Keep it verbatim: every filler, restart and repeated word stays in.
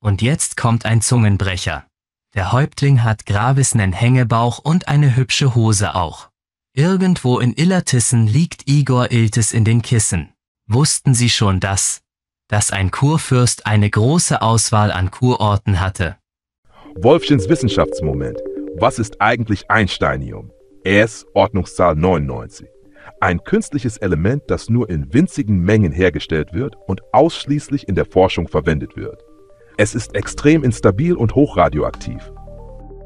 Und jetzt kommt ein Zungenbrecher. Der Häuptling hat Gravis nen Hängebauch und eine hübsche Hose auch. Irgendwo in Illertissen liegt Igor Iltis in den Kissen. Wussten Sie schon das? Dass ein Kurfürst eine große Auswahl an Kurorten hatte? Wolfchens Wissenschaftsmoment. Was ist eigentlich Einsteinium? Es, Ordnungszahl neunundneunzig. Ein künstliches Element, das nur in winzigen Mengen hergestellt wird und ausschließlich in der Forschung verwendet wird. Es ist extrem instabil und hochradioaktiv.